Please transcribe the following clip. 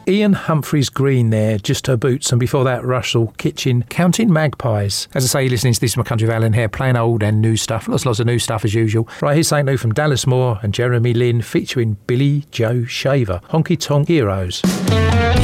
Ian Humphreys Green there, Just Her Boots, and before that, Russell Kitchen, Counting Magpies. As I say, you're listening to This Is My Country with Alan here, playing old and new stuff. Lots of new stuff as usual. Right, here's something new from Dallas Moore and Jeremy Lin, featuring Billy Joe Shaver, Honky Tonk Heroes.